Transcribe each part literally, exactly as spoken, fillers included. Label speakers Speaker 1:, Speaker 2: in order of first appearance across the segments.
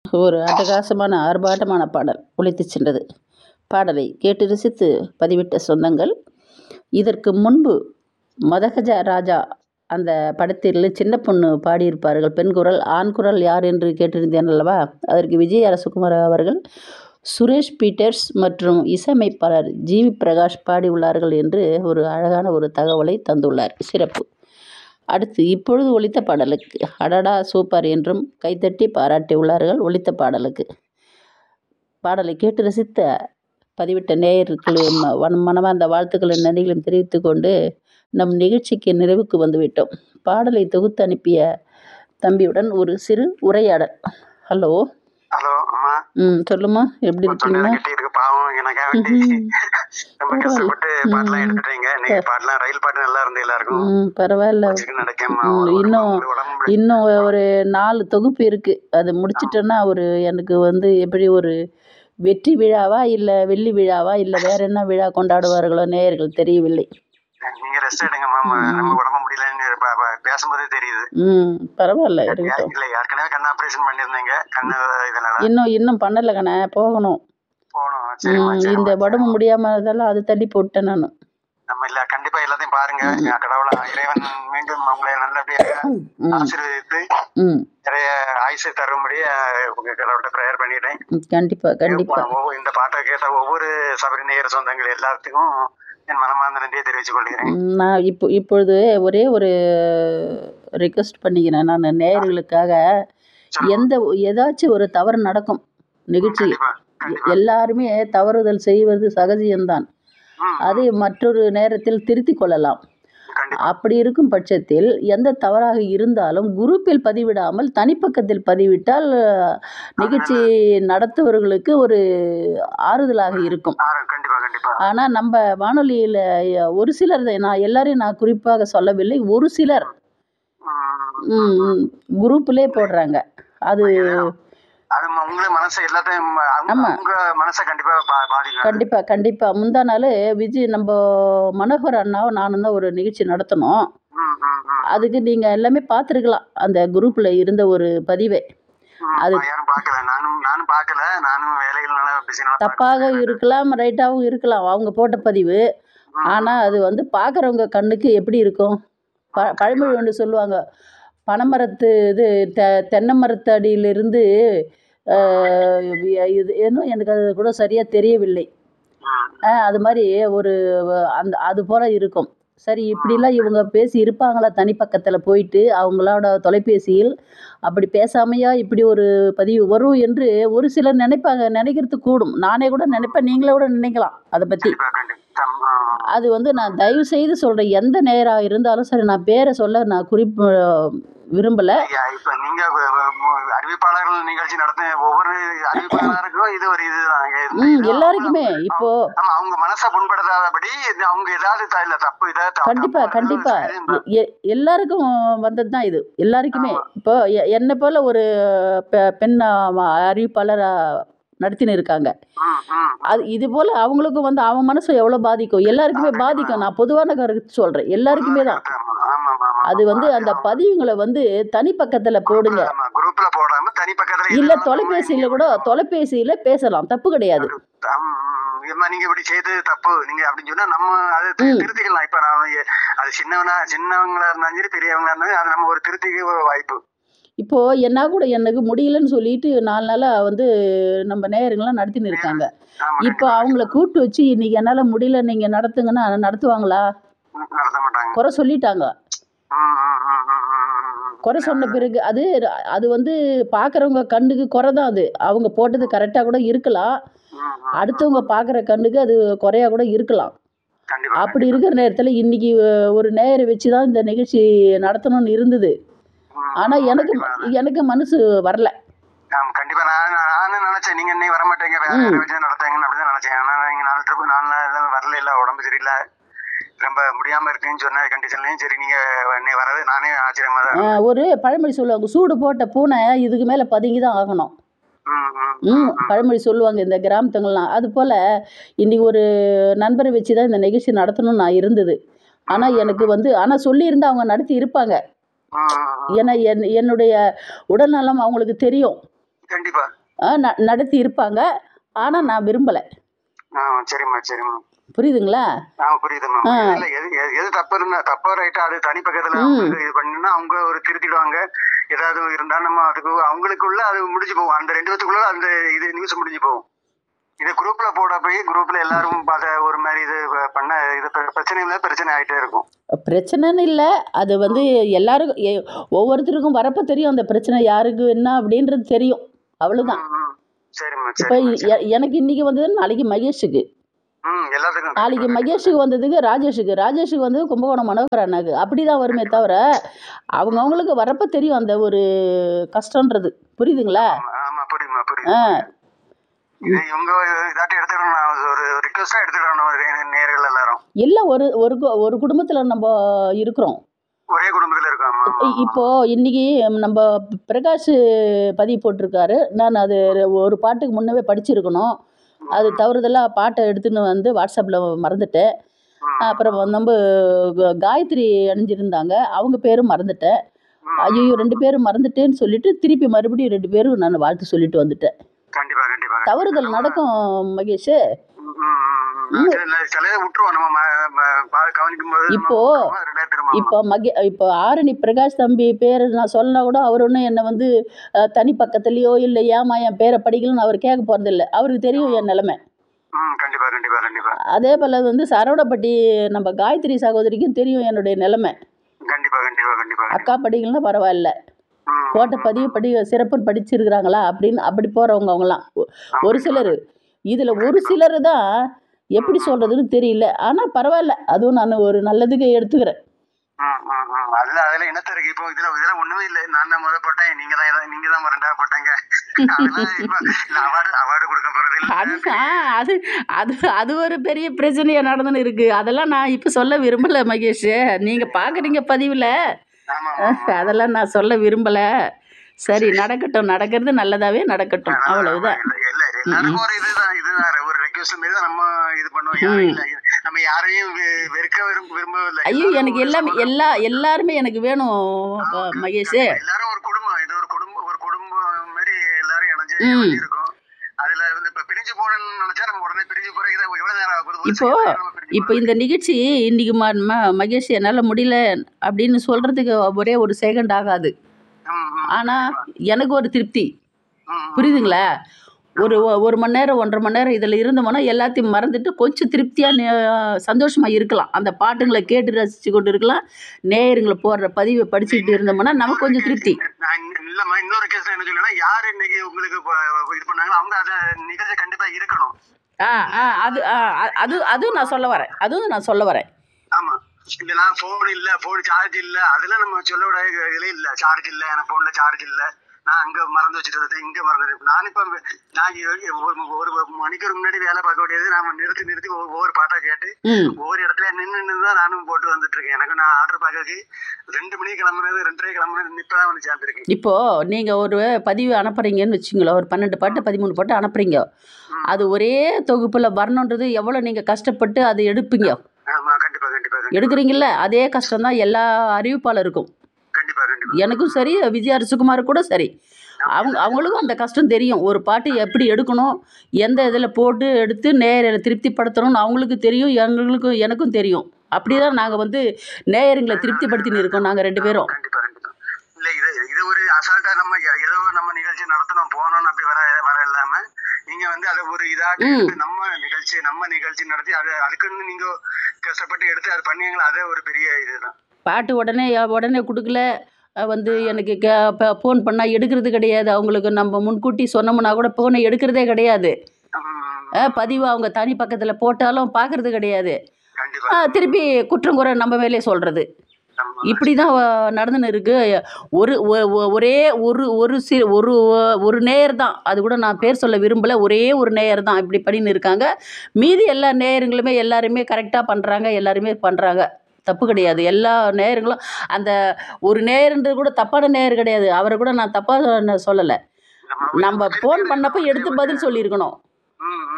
Speaker 1: ஒரு அட்டகாசமான ஆர்ப்பாட்டமான பாடல் ஒலித்துச் சென்றது. பாடலை கேட்டு ரசித்து பதிவிட்ட சொந்தங்கள், இதற்கு முன்பு மதகஜ ராஜா அந்த படத்தில் சின்ன பொண்ணு பாடியிருப்பார்கள். பெண் குரல், ஆண் குரல் யார் என்று கேட்டிருந்தேன் அல்லவா? அதற்கு விஜய் அரசகுமார் அவர்கள் சுரேஷ் பீட்டர்ஸ் மற்றும் இசையமைப்பாளர் ஜி வி பிரகாஷ் பாடியுள்ளார்கள் என்று ஒரு அழகான ஒரு தகவலை தந்துள்ளார். சிறப்பு. அடுத்து இப்பொழுது ஒலித்த பாடலுக்கு அடடா சூப்பர் என்றும் கைத்தட்டி பாராட்டியுள்ளார்கள். ஒலித்த பாடலுக்கு பாடலை கேட்டு ரசித்த பதிவிட்ட நேயர்களுக்கு மனமார்ந்த வாழ்த்துக்களின் நன்றிகளையும் தெரிவித்து கொண்டு நம் நிகழ்ச்சிக்கு நிறைவுக்கு வந்துவிட்டோம். பாடலை தொகுத்து அனுப்பிய தம்பியுடன் ஒரு சிறு உரையாடல். ஹலோ
Speaker 2: ஹலோ அம்மா.
Speaker 1: ம் சொல்லுமா, எப்படி இருக்கீங்களா?
Speaker 2: பாவம் எனக்காக வேண்டி ரொம்ப கஷ்டப்பட்டு பாட்டெல்லாம் எடுத்துட்டீங்க. நீங்க பாட்டெல்லாம் ரயில் பாட்டு நல்லா இருந்து எல்லாருக்கும்.
Speaker 1: ம் பரவாயில்ல. இன்னும் இன்னும் ஒரு நாலு தொகுப்பு இருக்கு. அது முடிச்சிட்டேன்னா ஒரு எனக்கு வந்து எப்படி ஒரு வெற்றி விழாவா இல்லை வெள்ளி விழாவா இல்லை வேற என்ன விழா கொண்டாடுவார்களோ நேயர்கள் தெரியவில்லை.
Speaker 2: நீங்க ரெஸ்ட் எடுங்க மாமா. நம்ம உடம்பு முடியலன்னு பேசும்போதே தெரியுது.
Speaker 1: ம் பரவாயில்ல இருக்கட்டும்.
Speaker 2: இல்ல ஏற்கனவே கண் ஆபரேஷன் பண்ணிருந்தீங்க. கண்ணு இதனால
Speaker 1: இன்னும் இன்னும் பண்ணல கண்ணே, போகணும்.
Speaker 2: போகணும்.
Speaker 1: இந்த உடம்பு முடியாம இதெல்லாம் அது தள்ளி போட்டேன் நான்.
Speaker 2: நம்ம இல்ல கண்டிப்பா எல்லாத்தையும் பாருங்க. கடவுள இறைவன் மீண்டும் உங்களை நல்லபடியாக ஆசீர்வதித்து நிறைய ஆயுசை தரும்படி உங்க கடவுள்கிட்ட பிரேயர் பண்ணிட்டேன்.
Speaker 1: கண்டிப்பா கண்டிப்பா.
Speaker 2: இந்த பாட்டை கேட்ட ஒவ்வொரு சபரி நேயர் சொந்தங்கள் எல்லாத்துக்கும் என் மனமார்ந்த நன்றியை தெரிவித்துக் கொள்கிறேன்.
Speaker 1: நான் இப்போ இப்பொழுது ஒரே ஒரு ரிக்வெஸ்ட் பண்ணிக்கிறேன் நான் நேயர்களுக்காக. எந்த ஏதாச்சும் ஒரு தவறு நடக்கும் நிகழ்ச்சி, எல்லாருமே தவறுதல் செய்வது சகஜம்தான். அதை மற்றொரு நேரத்தில் திருத்திக் கொள்ளலாம். அப்படி இருக்கும் பட்சத்தில் எந்த தவறாக இருந்தாலும் குரூப்பில் பதிவிடாமல் தனிப்பக்கத்தில் பதிவிட்டால் நிகழ்ச்சி நடத்துவர்களுக்கு ஒரு ஆறுதலாக இருக்கும். ஆனால் நம்ம வானொலியில் ஒரு சிலர், நான் எல்லாரையும் நான் குறிப்பாக சொல்லவில்லை, ஒரு சிலர் குரூப்லே போடுறாங்க. அது கண்டிப்பா கண்டிப்பா. முந்தா நாள் விஜய் நம்ம மனோகர் அண்ணாவும் நானும் தான் ஒரு நிகழ்ச்சி நடத்தணும். அதுக்கு நீங்க எல்லாமே பார்த்துருக்கலாம் அந்த குரூப்ல இருந்த ஒரு பதிவை. அது தப்பாக இருக்கலாம், ரைட்டாகவும் இருக்கலாம் அவங்க போட்ட பதிவு. ஆனா அது வந்து பார்க்குறவங்க கண்ணுக்கு எப்படி இருக்கும்? ப பழமொழி ஒன்று சொல்லுவாங்க, பனைமரத்து இது தெ தென்னை மரத்து அடியிலிருந்து இது இன்னும் எனக்கு அது கூட சரியாக தெரியவில்லை. அது மாதிரி ஒரு அந்த அது போல் இருக்கும். சரி, இப்படிலாம் இவங்க பேசி இருப்பாங்களா தனிப்பக்கத்தில் போயிட்டு அவங்களோட தொலைபேசியில்? அப்படி பேசாமையா இப்படி ஒரு பதிவு வரும் என்று ஒரு சிலர் நினைப்பாங்க, நினைக்கிறது கூடும். நானே கூட நினைப்பேன், நீங்களே கூட நினைக்கலாம் அதை பற்றி. அது வந்து நான் தயவு செய்து சொல்கிறேன், எந்த நேராக இருந்தாலும் சரி, நான் பேரை சொல்ல நான் குறிப்பு விரும்பல.
Speaker 2: இப்ப நீங்க அறிவிப்பாளர்கள் நிகழ்ச்சி நடத்த ஒவ்வொரு அறிவிப்பாளருக்கும் இது ஒரு இதுதான்
Speaker 1: எல்லாருக்குமே. இப்போ
Speaker 2: அவங்க மனசை புண்படுத்தாதபடி அவங்க ஏதாவது தப்பு இதாவது
Speaker 1: கண்டிப்பா கண்டிப்பா எல்லாருக்கும் வந்தது தான் இது, எல்லாருக்குமே. இப்போ என்னை போல ஒரு பெண் அறிவிப்பாளர் நடத்தின்னு இருக்காங்க. அது இது போல அவங்களுக்கும் வந்து அவன் மனசு எவ்வளோ பாதிக்கும், எல்லாருக்குமே பாதிக்கும். நான் பொதுவான கருத்து சொல்றேன், எல்லாருக்குமே தான். அது வந்து அந்த பதிவுங்களை வந்து தனி பக்கத்துல போடுங்க, இல்ல தொலைபேசியில கூட தொலைபேசியில பேசலாம், தப்பு கிடையாது.
Speaker 2: நீங்க இப்படி செய்து தப்பு நீங்க அப்படின்னு சொன்னா நம்ம அதை திருத்திக்கலாம். இப்ப நான் அது சின்னவனா சின்னவங்களா இருந்தாலும் சரி பெரியவங்களா இருந்தாலும் அது நம்ம ஒரு திருத்திக்க வாய்ப்பு.
Speaker 1: இப்போ என்ன கூட எனக்கு முடியலன்னு சொல்லிட்டு நாலு நாளா வந்து நம்ம நேயர்கள்லாம் நடத்தின்னு இருக்காங்க. இப்போ அவங்கள கூப்பிட்டு வச்சு இன்னைக்கு என்னால முடியல நீங்க நடத்துங்கன்னா நடத்துவாங்களா? குறை சொல்லிட்டாங்க. குறை சொன்ன பிறகு அது அது வந்து பார்க்குறவங்க கண்ணுக்கு குறை தான். அது அவங்க போட்டது கரெக்டாக கூட இருக்கலாம், அடுத்தவங்க பார்க்குற கண்ணுக்கு அது குறையாக கூட இருக்கலாம். அப்படி இருக்கிற நேரத்தில் இன்னைக்கு ஒரு நேயரை வச்சு தான் இந்த நிகழ்ச்சி நடத்தணும்னு இருந்தது. ஆனால் எனக்கு எனக்கு மனசு வரல.
Speaker 2: கண்டிப்பா நான் நானும் நினைச்சேன் நீங்க இன்னைக்கு வர மாட்டீங்க, வேற வச்சு நடத்துங்க அப்படின்னு நினைச்சேன். ஆனா நீங்க நாலு ட்ரிப் நாலு நாள் வரல, இல்லை உடம்பு சரியில்லை, ரொம்ப முடியாம இருக்குன்னு சொன்ன கண்டிஷன்லயும் சரி நீங்க வர்றது நானே ஆச்சரியமா தான்.
Speaker 1: ஒரு பழமொழி சொல்லுவாங்க, சூடு போட்ட பூனை இதுக்கு மேல பதுங்கி தான் ஆகணும். ம் பழமொழி சொல்லுவாங்க இந்த கிராமத்துங்கள்லாம். அது போல இன்னைக்கு ஒரு நண்பரை வச்சு தான் இந்த நிகழ்ச்சி நடத்தணும்னு நான் இருந்தது. ஆனால் எனக்கு வந்து ஆனால் சொல்லியிருந்தா அவங்க நடத்தி இருப்பாங்க. ஏன்னா என் என்னுடைய உடல்நலம் அவங்களுக்கு தெரியும்.
Speaker 2: கண்டிப்பா
Speaker 1: ந நடத்தி இருப்பாங்க. ஆனால் நான் விரும்பலை.
Speaker 2: ஆ சரிம்மா சரிம்மா.
Speaker 1: புரியுதுங்களா?
Speaker 2: ஆ புரியுதும்மா. இல்ல எது எது எது தப்பு இருந்தா தப்பா ரைட்டா அது தனி பக்கத்துல அவங்க இது பண்ணினா அவங்க ஒரு திருத்திடுவாங்க. ஏதாவது இருந்தா நம்ம அதுக்கு அவங்களுக்குள்ள அது முடிஞ்சு போகும். அந்த ரெண்டு பேத்துக்குள்ள அந்த இது நியூஸ் முடிஞ்சு போகும். இது குரூப்ல போட போய் குரூப்ல எல்லாரும் பார்த்த ஒரு மாதிரி இது பண்ண இது பிரச்சனை இல்லை, பிரச்சனை ஆகிட்டே இருக்கும்.
Speaker 1: பிரச்சனைன்னு இல்லை, அது வந்து எல்லாருக்கும் எ- ஒவ்வொருத்தருக்கும் வரப்போ தெரியும் அந்த பிரச்சனை யாருக்கு என்ன அப்படின்றது தெரியும், அவ்வளோதான்.
Speaker 2: ம், சரிம்மா
Speaker 1: இப்போ
Speaker 2: சரிம்மா.
Speaker 1: எனக்கு இன்னைக்கு வந்தது நாளைக்கு மகேஷுக்கு,
Speaker 2: ம் எல்லாத்துக்கும்
Speaker 1: நாளைக்கு மகேஷுக்கு வந்ததுக்கு ராஜேஷுக்கு, ராஜேஷுக்கு வந்தது கும்பகோணம் மனோகர் அண்ணாக்கு. அப்படி தான் வருமே தவிர அவங்கவுங்களுக்கு வரப்போ தெரியும் அந்த ஒரு கஷ்டன்றது. புரியுதுங்களா?
Speaker 2: ஆமா புரியுமா புரியுது.
Speaker 1: ஆ
Speaker 2: இது இவங்க இதாட்டி எடுத்துக்கணும், ஒரு ரிக்வெஸ்டா எடுத்துக்கணும் நேர்கள் எல்லாரும்.
Speaker 1: இல்லை, ஒரு ஒரு கு- ஒரு குடும்பத்தில் நம்ம இருக்கிறோம்.
Speaker 2: ஒரே குடும்பத்துல இருக்கோம்.
Speaker 1: இ- இப்போ இன்னைக்கு நம்ம பிரகாஷ் பதிவு போட்டிருக்காரு. நான் அது ஒரு பாட்டுக்கு முன்னவே படிச்சிருக்கணும். அது தவறுதலாக பாட்டை எடுத்துன்னு வந்து வாட்ஸ்அப்பில் மறந்துட்டேன். அப்புறம் வந்து நம்ம க- காயத்ரி அணிஞ்சிருந்தாங்க, அவங்க பேரும் மறந்துட்டேன். ஐயோ, ரெண்டு பேரும் மறந்துட்டேன்னு சொல்லிட்டு திருப்பி மறுபடியும் ரெண்டு பேரும் நான் வாழ்த்து சொல்லிட்டு வந்துட்டேன்.
Speaker 2: கண்டிப்பா கண்டிப்பா.
Speaker 1: தவறுதல் நடக்கும் மகேஷ்.
Speaker 2: ம், ம், ம். சில- சிலதை விட்டுருவோம் நம்ம ம- ம- பா- கவனிக்கும் போது நம்ம
Speaker 1: இப்போ
Speaker 2: விட்டுருவோம், ரெண்டாவது திரும்ப
Speaker 1: இப்போ மகே இப்போ ஆரணி பிரகாஷ் தம்பி பேர் நான் சொன்னா கூட அவர் ஒன்றும் என்னை வந்து அஹ், தனி பக்கத்துலேயோ இல்லை ஏமா என் பேரை படிக்கலன்னு அவர் கேட்க போகிறதில்ல. அவருக்கு தெரியும் என் நிலைமை.
Speaker 2: ம் கண்டிப்பா கண்டிப்பா கண்டிப்பா
Speaker 1: அதே போல் வந்து சரவணப்பட்டி நம்ம காயத்ரி சகோதரிக்கும் தெரியும் என்னுடைய நிலைமை.
Speaker 2: கண்டிப்பா கண்டிப்பா கண்டிப்பா.
Speaker 1: அக்கா படிக்கலன்னா பரவாயில்ல,
Speaker 2: ம்,
Speaker 1: போட்ட பதிவு படி சிறப்புன்னு படிச்சிருக்கிறாங்களா அப்படின்னு அப்படி போகிறவங்க அவங்களாம் ஒ- ஒரு சிலர். இதில் ஒரு சிலர் தான் எப்படி சொல்கிறதுன்னு தெரியல. ஆனால் பரவாயில்ல, அதுவும் நான் ஒரு நல்லதுக்கு எடுத்துக்கிறேன்.
Speaker 2: ம், ம், ம். அதுல அதுல என்னத்த இருக்கு இப்போ? இதுல இதுல ஒண்ணுமே இல்ல. நான் தான் முத போட்டேன், நீங்க தான் இத- நீங்க தான் ரெண்டாவது போட்டாங்க. அதெல்லாம் இப்ப அவார்டு அவார்டு கொடுக்க போறது இல்ல.
Speaker 1: அதுதான் அது அது அது ஒரு பெரிய பிரச்சனையாக நடந்துன்னு இருக்குது. அதெல்லாம் நான் இப்போ சொல்ல விரும்பலை மகேஷ். நீங்கள் பார்க்குறீங்க பதிவில்,
Speaker 2: ஆமா ஆமா.
Speaker 1: அதெல்லாம் நான் சொல்ல விரும்பலை. சரி, நடக்கட்டும், நடக்கிறது நல்லதாகவே நடக்கட்டும், அவ்வளவுதான்.
Speaker 2: இல்ல இல்ல எல்லாருக்கும் ஒரு இதுதான் இதுதான் ஒரு ரெக்வெஸ்ட் மாரி தான் நம்ம இது பண்ணுவோம். யாரும் இல்ல நம்ம யாரையும் வெ- வெறுக்க விரும்ப விரும்பவில்லை.
Speaker 1: ஐயோ,
Speaker 2: எல்லாரும்
Speaker 1: எனக்கு
Speaker 2: ஒரு
Speaker 1: எல்லாமே
Speaker 2: சகோதரர்.
Speaker 1: எல்லா எல்லாருமே எனக்கு வேணும் அஹ், மகேஷ்.
Speaker 2: எல்லாரும் ஒரு குடும்பம், இது ஒரு குடும்பம், ஒரு குடும்பம் மாதிரி எல்லாரும் இணைஞ்சு
Speaker 1: ம்.
Speaker 2: இணைஞ்சு இருக்கோம். அதுல வந்து இப்ப பிரிஞ்சு போகணும்னு நினைச்சா நம்ம உடனே பிரிஞ்சு போறதுக்கு இதை எவ்வளவு நேரம் ஆகுது? ஒரு
Speaker 1: இப்போ
Speaker 2: second நம்ம பிரிஞ்சு
Speaker 1: இப்போ இந்த நிகழ்ச்சி இன்னைக்கு ம ம- மகேஷ் என்னால் முடியல அப்படின்னு சொல்கிறதுக்கு ஒரே ஒரு செகண்ட் ஆகாது.
Speaker 2: ம், ம்,
Speaker 1: ஆனால் எனக்கு ஒரு திருப்தி.
Speaker 2: ம், ம்.
Speaker 1: புரியுதுங்களா? ஒரு ஒ- ஒரு மணி நேரம் ஒன்றரை மணி நேரம் இதில் இருந்தோம்னா எல்லாத்தையும் மறந்துட்டு கொஞ்சம் திருப்தியாக சந்தோஷமாக இருக்கலாம். அந்த பாட்டுங்களை கேட்டு ரசித்து கொண்டு இருக்கலாம். நேயருங்களை போடுற பதிவை படிச்சுக்கிட்டு இருந்தோம்னா நமக்கு கொஞ்சம் திருப்தி.
Speaker 2: நான் இன்ன- இல்லம்மா, இன்னொரு கேஸ் என்ன சொல்லுன்னா, யாரு இன்னைக்கு உங்களுக்கு இப்ப இது பண்ணாங்களோ அவங்க அத நிகழ்ச்சி கண்டிப்பா இருக்கணும்.
Speaker 1: ஆ ஆ அது ஆ அ- அது அதுவும் நான் சொல்ல வரேன், அதுவும் நான் சொல்ல வரேன்.
Speaker 2: ஆமா. இல்ல நான் போன் இல்ல, போன் சார்ஜ் இல்ல, அதெல்லாம் நம்ம சொல்ல விட இதுல இல்ல. சார்ஜ் இல்ல, எனக்கு போன்ல சார்ஜ் இல்ல, நான் அங்க மறந்து வச்சுட்டு இங்க மறந்து. நான் இப்ப நான் இ- ஒரு ஒரு மணிக்கு முன்னாடி வேலை பார்க்க வேண்டியது நாம நிறுத்தி நிறுத்தி ஒவ்வொரு ஒவ்வொரு பாட்டா கேட்டு
Speaker 1: ம்
Speaker 2: ஒவ்வொரு இடத்துல நின்று நின்று தான் நானும் போட்டு வந்துட்டு இருக்கேன். எனக்கு நான் ஆர்டர் பார்க்கறதுக்கு ரெண்டு மணிக்கு கிளம்புறது, ரெண்டரை கிளம்புறது இப்பதான் வந்து சேர்ந்துருக்கேன்.
Speaker 1: இப்போது நீங்கள் ஒரு பதிவு அனுப்புகிறீங்கன்னு வச்சுங்களேன், ஒரு பன்னெண்டு பாட்டு பதிமூணு பாட்டு அனுப்புகிறீங்க. அது ஒரே தொகுப்பில் வரணுன்றது எவ்வளோ நீங்கள் கஷ்டப்பட்டு அதை எடுப்பீங்க.
Speaker 2: ஆமா கண்டிப்பா கண்டிப்பா கண்டிப்பா
Speaker 1: எடுக்கிறீங்கள, அதே கஷ்டம்தான் எல்லா அறிவிப்பாளருக்கும்.
Speaker 2: கண்டிப்பா கண்டிப்பா.
Speaker 1: எனக்கும் சரி, விஜயா அரசுகுமார் கூட சரி, அவங்க அவங்களுக்கும் அந்த கஷ்டம் தெரியும். ஒரு பாட்டு எப்படி எடுக்கணும், எந்த இதில் போட்டு எடுத்து நேயரை திருப்திப்படுத்தணும்னு அவங்களுக்கு தெரியும், எங்களுக்கும் எனக்கும் தெரியும். அப்படி தான் நாங்கள் வந்து நேயருங்களை திருப்திப்படுத்தின்னு இருக்கோம் நாங்கள் ரெண்டு பேரும்.
Speaker 2: கண்டிப்பா கண்டிப்பா. இல்ல இது இது ஒரு அசால்ட்டா நம்ம எ- ஏதோ நம்ம நிகழ்ச்சி நடத்தணும் போனோம்னு அப்படி வர வர இல்லாம நீங்க வந்து அதை ஒரு இதாட்டி
Speaker 1: ம்.
Speaker 2: எடுத்து நம்ம நிகழ்ச்சி நம்ம நிகழ்ச்சி நடத்தி அதை அதுக்குன்னு நீங்க கஷ்டப்பட்டு எடுத்து அது பண்ணீங்களா, அதே ஒரு பெரிய இதுதான்.
Speaker 1: பாட்டு உடனே உடனே கொடுக்கல, அஹ் வந்து எனக்கு கே ஃபோன் பண்ணால் எடுக்கிறது கிடையாது. அவங்களுக்கு நம்ம முன்கூட்டி சொன்னோம்னா கூட ஃபோனை எடுக்கிறதே கிடையாது.
Speaker 2: ம்,
Speaker 1: அஹ் பதிவு அவங்க தனி பக்கத்தில் போட்டாலும் பார்க்கறது கிடையாது.
Speaker 2: கண்டிப்பா.
Speaker 1: அஹ் திருப்பி குற்றம் குறை நம்ம மேலே சொல்கிறது.
Speaker 2: ஆமா.
Speaker 1: இப்படி தான் நடந்துன்னு இருக்கு. ஒரு ஒ- ஒ- ஒரே ஒரு ஒரு சி ஒரு ஒரு நேயர் தான், அது கூட நான் பேர் சொல்ல விரும்பலை, ஒரே ஒரு நேயர் தான் இப்படி பண்ணின்னு இருக்காங்க. மீதி எல்லா நேயருங்களுமே எல்லாருமே கரெக்டாக பண்ணுறாங்க, எல்லாருமே பண்ணுறாங்க, தப்பு கிடையாது. எல்லா நேயர்களும் அந்த ஒரு நேயர்ன்றது கூட தப்பான நேயர் கிடையாது. அவரை கூட நான் தப்பாக சொல்லலை.
Speaker 2: நம்ம
Speaker 1: நம்ம ஃபோன் பண்ணப்போ எடுத்து பதில் சொல்லியிருக்கணும்.
Speaker 2: ம், ம், ம், ம்.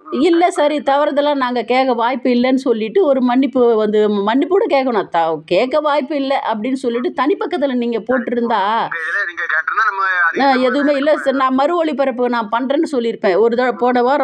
Speaker 1: இல்லை சரி தவறுதெல்லாம் நாங்கள் கேட்க வாய்ப்பு இல்லைன்னு சொல்லிட்டு ஒரு மன்னிப்பு வந்து மன்னிப்போடு கேட்கணும். த கேட்க வாய்ப்பு இல்லை அப்படின்னு சொல்லிட்டு தனிப்பக்கத்தில் நீங்கள் போட்டிருந்தா
Speaker 2: உங்க இதுல நீங்க கேட்டிருந்தா நம்ம
Speaker 1: நான் எதுவுமே இல்லை சார், நான் மறு ஒளிபரப்பு நான் பண்ணுறேன்னு சொல்லியிருப்பேன். ஒரு தடவை போன வாரம்